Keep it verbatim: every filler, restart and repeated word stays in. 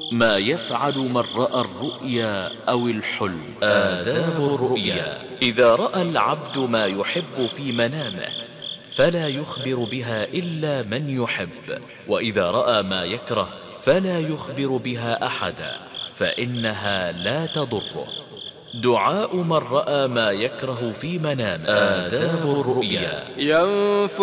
ما يفعل من رأى الرؤيا أو الحلم. آداب الرؤيا: إذا رأى العبد ما يحب في منامه فلا يخبر بها إلا من يحب، وإذا رأى ما يكره فلا يخبر بها أحدا، فإنها لا تضره. دعاء من رأى ما يكره في منامه. آداب الرؤيا: